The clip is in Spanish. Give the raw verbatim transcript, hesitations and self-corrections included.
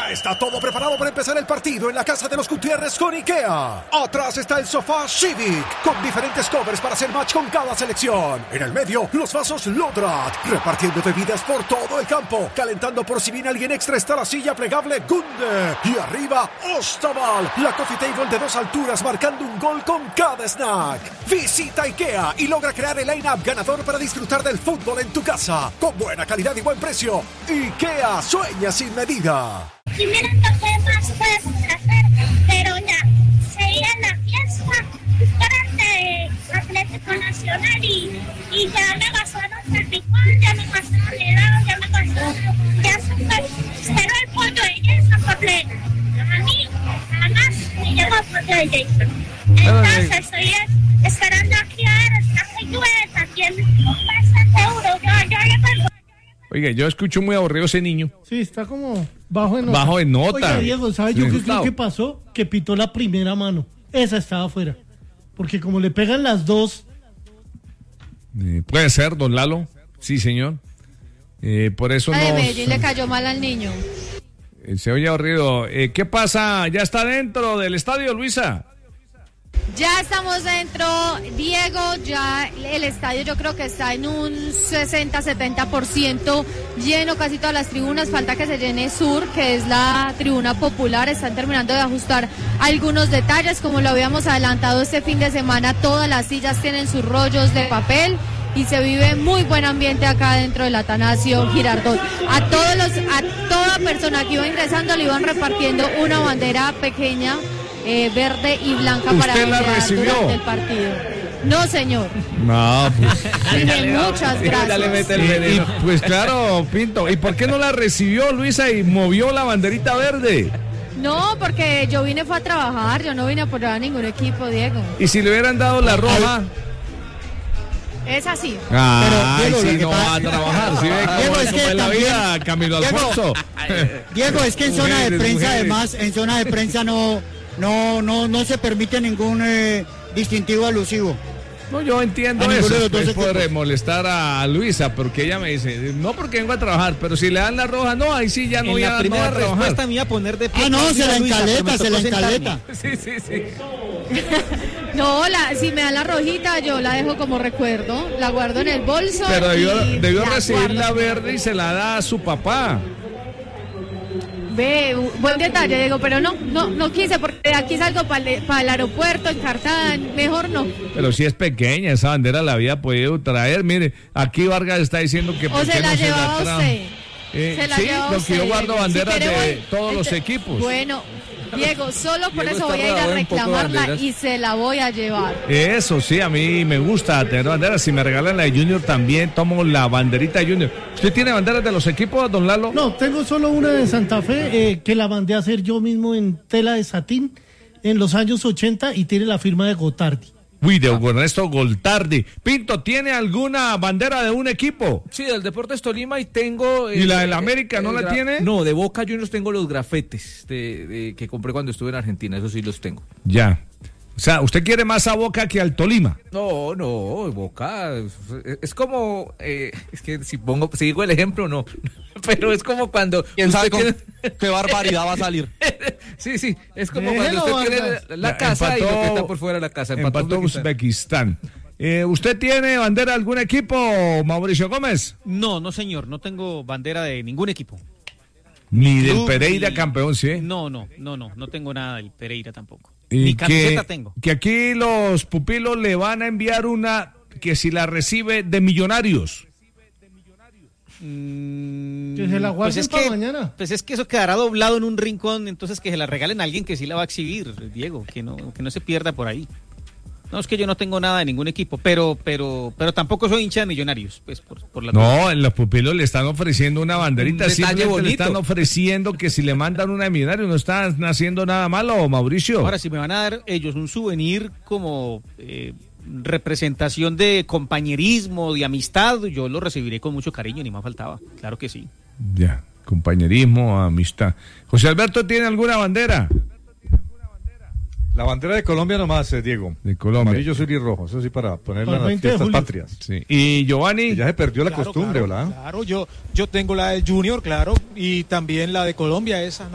Ya está todo preparado para empezar el partido en la casa de los Gutiérrez con IKEA. Atrás está el sofá Civic, con diferentes covers para hacer match con cada selección. En el medio, los vasos Lodrat, repartiendo bebidas por todo el campo. Calentando por si viene alguien extra está la silla plegable Gunde. Y arriba, Ostaval, la coffee table de dos alturas marcando un gol con cada snack. Visita IKEA y logra crear el line-up ganador para disfrutar del fútbol en tu casa. Con buena calidad y buen precio. IKEA, sueña sin medida. Primero toqué más puedes hacer, pero ya seguía la fiesta durante Atlético Nacional y, y ya me pasaron salpicón, ya me pasaron helado, ya me pasaron, ya super, cero el pollo de Jason completo. A mí, nada más, me llegó el pollo de Jason. Entonces estoy esperando aquí a ver, está muy dueta, aquí en bastante euro, yo, yo le pego. Oiga, yo escucho muy aburrido ese niño. Sí, está como bajo en nota. Bajo en nota. Oiga, Diego, ¿sabes yo sí, qué creo que pasó? Que pitó la primera mano. Esa estaba afuera. Porque como le pegan las dos... Eh, puede ser, don Lalo. Sí, señor. Eh, por eso no... nos... Medellín le cayó mal al niño. Eh, se oye aburrido. Eh, ¿Qué pasa? ¿Ya está dentro del estadio, Luisa? Ya estamos dentro, Diego, ya el estadio yo creo que está en un sesenta setenta por ciento lleno, casi todas las tribunas, falta que se llene Sur, que es la tribuna popular, están terminando de ajustar algunos detalles, como lo habíamos adelantado este fin de semana, todas las sillas tienen sus rollos de papel y se vive muy buen ambiente acá dentro del Atanasio Girardot. A todos los, a toda persona que iba ingresando le iban repartiendo una bandera pequeña, Eh, verde y blanca para ¿Usted la recibió durante el partido. No, señor. No, pues. Dime, muchas gracias. Y, y, pues claro, Pinto. ¿Y por qué no la recibió, Luisa, y movió la banderita verde? No, porque yo vine fue a trabajar, yo no vine a apoyar a ningún equipo, Diego. ¿Y si le hubieran dado la roja? Es así. Ah, Pero, Diego, si no va a trabajar. Si ve cómo, Diego, es cómo que es la también, vida, Camilo Alfonso. Diego, es que en zona de Mujeres, prensa, mujeres. además, en zona de prensa no... No, no, no se permite ningún eh, distintivo alusivo. No, yo entiendo A ninguno eso. de los dos Es por equipos. eh, molestar a Luisa, porque ella me dice, no porque vengo a trabajar, pero si le dan la roja, no, ahí sí ya no en voy la a, primera no voy a trabajar. respuesta me iba a poner de pie. Ah, no, con se la Luisa, pero encaleta, me se la tocó sentarme. encaleta. Sí, sí, sí. No, la, si me dan la rojita, yo la dejo como recuerdo, la guardo en el bolso. Pero debió, y debió la recibir guardo. la verde y se la da a su papá. Ve, buen detalle, Diego, pero no, no, no quise, porque aquí salgo para el, el aeropuerto, en Cartán, mejor no. Pero si es pequeña, esa bandera la había podido traer. Mire, aquí Vargas está diciendo que por O qué se la no se llevaba la trajo. usted. Eh, Se la sí, lleva lo usted, que yo guardo Diego. banderas Si quiere, de bueno, todos los ente- equipos. Bueno, Diego, solo por Diego eso está voy a ir a rodeado de un poco de reclamarla banderas. y se la voy a llevar. Eso sí, a mí me gusta tener banderas. Si me regalan la de Junior también, tomo la banderita Junior. ¿Usted tiene banderas de los equipos, don Lalo? No, tengo solo una de Santa Fe eh, que la mandé a hacer yo mismo en tela de satín en los años ochenta y tiene la firma de Gotardi. Uy, de Hugo Ernesto Goltardi. Pinto, ¿tiene alguna bandera de un equipo? Sí, del Deportes Tolima y tengo... ¿Y la del América no la gra- tiene? No, de Boca Juniors tengo los grafetes de, de- que compré cuando estuve en Argentina, eso sí los tengo. Ya. O sea, ¿usted quiere más a Boca que al Tolima? No, no, Boca es, es como, eh, es que si pongo, si digo el ejemplo, no, pero es como cuando... ¿Quién sabe usted con qué barbaridad va a salir? Sí, sí, es como Déjelo, cuando usted Vargas. tiene la, la Ya, casa y lo empató- que está por fuera de la casa. Empató Uzbekistán. Eh, ¿Usted tiene bandera de algún equipo, Mauricio Gómez? No, no señor, no tengo bandera de ningún equipo. Ni del Club, Pereira ni- campeón, ¿sí? No, no, no, no, no tengo nada del Pereira tampoco. Y Ni camiseta que, tengo. que aquí los pupilos le van a enviar una que si la recibe de Millonarios. Mm, Que se la guarden es para que- mañana. Pues es que eso quedará doblado en un rincón, entonces que se la regalen a alguien que sí la va a exhibir, Diego, que no, que no se pierda por ahí. No, es que yo no tengo nada de ningún equipo, pero, pero, pero tampoco soy hincha de Millonarios, pues por, por la No, en los pupilos le están ofreciendo una banderita, Un detalle simplemente le bonito. están ofreciendo que si le mandan una de Millonarios no están haciendo nada malo, Mauricio. Ahora, si me van a dar ellos un souvenir como eh, representación de compañerismo, de amistad, yo lo recibiré con mucho cariño, ni más faltaba, claro que sí. Ya, compañerismo, amistad. José Alberto, ¿tiene alguna bandera? La bandera de Colombia nomás, eh, Diego. De Colombia. Amarillo, azul y rojo. Eso sí, para ponerla en las veinte de fiestas julio. patrias. Sí. ¿Y Giovanni? Que ya se perdió la Claro, costumbre, claro, ¿verdad? Claro, yo, yo tengo la del Junior, claro, y también la de Colombia, esa.